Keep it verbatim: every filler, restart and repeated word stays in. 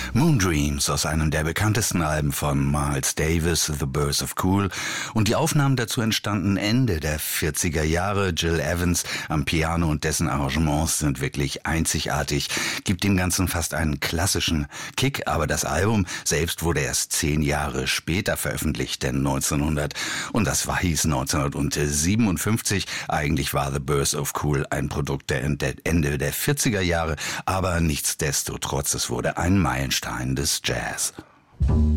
Moondreams aus einem der bekanntesten Alben von Miles Davis, The Birth of Cool. Und die Aufnahmen dazu entstanden Ende der vierziger Jahre. Gil Evans am Piano und dessen Arrangements sind wirklich einzigartig, gibt dem Ganzen fast einen klassischen Kick. Aber das Album selbst wurde erst zehn Jahre später veröffentlicht, denn neunzehnhundert, und das war hieß neunzehnhundertsiebenundfünfzig. Eigentlich war The Birth of Cool ein Produkt der Ende der vierziger Jahre, aber nichtsdestotrotz, es wurde ein Meilenstein des Jazz.